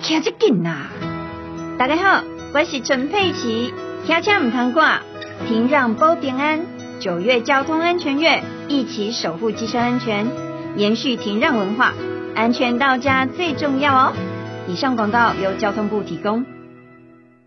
骑这紧呐！大家好，我是陈佩琪，骑车唔通挂，停让保平安。9月交通安全月，一起守护机车安全，延续停让文化，安全到家最重要哦。以上广告由交通部提供。